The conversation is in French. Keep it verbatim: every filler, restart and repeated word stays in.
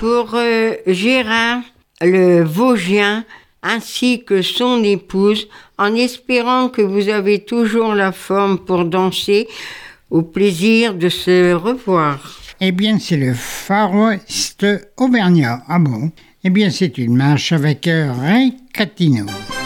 pour euh, Gérard, le Vosgien, ainsi que son épouse, en espérant que vous avez toujours la forme pour danser, au plaisir de se revoir. Eh bien, c'est le Far West Auvergnat. Ah bon? Eh bien, c'est une marche avec Ray Catino.